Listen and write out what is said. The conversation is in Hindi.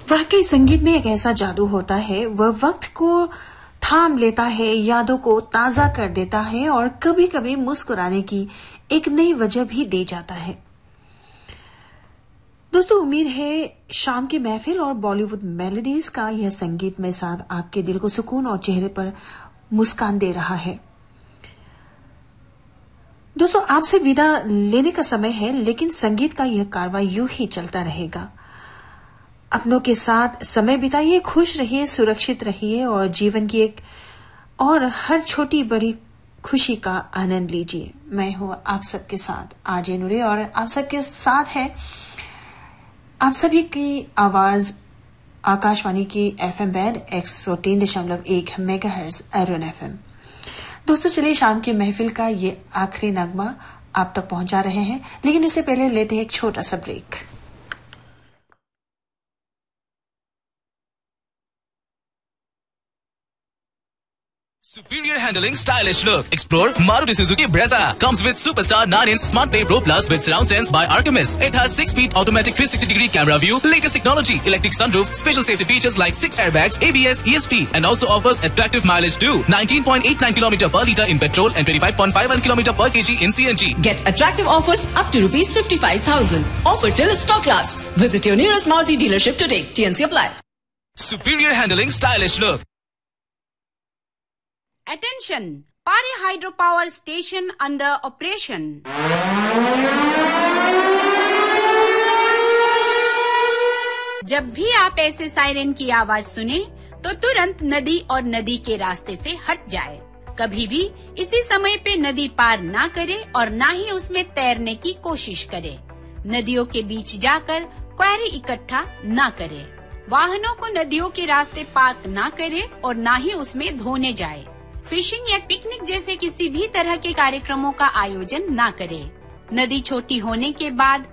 वाकई संगीत में एक ऐसा जादू होता है, वह वक्त को थाम लेता है, यादों को ताजा कर देता है और कभी कभी मुस्कुराने की एक नई वजह भी दे जाता है। दोस्तों, उम्मीद है शाम की महफिल और बॉलीवुड मेलोडीज का यह संगीतमय साथ आपके दिल को सुकून और चेहरे पर मुस्कान दे रहा है। दोस्तों, आपसे विदा लेने का समय है, लेकिन संगीत का यह कारवां यूं ही चलता रहेगा। अपनों के साथ समय बिताइए, खुश रहिए, सुरक्षित रहिए और जीवन की एक और हर छोटी बड़ी खुशी का आनंद लीजिए। मैं हूं आप सबके साथ आरजे नूरे और आप सबके साथ है आप सभी की आवाज आकाशवाणी की FM band 103.1 megahertz Arun FM. दोस्तों, चलिए शाम की महफिल का ये आखिरी नगमा आप तक पहुंचा रहे हैं, लेकिन इससे पहले लेते हैं एक छोटा सा break. Superior handling, stylish look. Explore Maruti Suzuki Brezza. Comes with Superstar 9-inch Smart Pay Pro Plus with surround sense by Artemis. It has 6-speed automatic 360-degree camera view, latest technology, electric sunroof, special safety features like 6 airbags, ABS, ESP, and also offers attractive mileage too. 19.89 km per litre in petrol and 25.51 km per kg in CNG. Get attractive offers up to rupees 55,000. Offer till stock lasts. Visit your nearest Maruti dealership today. TNC apply. Superior handling, stylish look. Attention! Pari Hydropower Station under operation. जब भी आप ऐसे सायरन की आवाज सुने तो तुरंत नदी और नदी के रास्ते से हट जाए। कभी भी इसी समय पे नदी पार ना करे और ना ही उसमें तैरने की कोशिश करे। नदियों के बीच जाकर क्वेरी इकट्ठा ना करे। वाहनों को नदियों के रास्ते पार्क ना करे और ना ही उसमें धोने जाए। फिशिंग या पिकनिक जैसे किसी भी तरह के कार्यक्रमों का आयोजन ना करें। नदी छोटी होने के बाद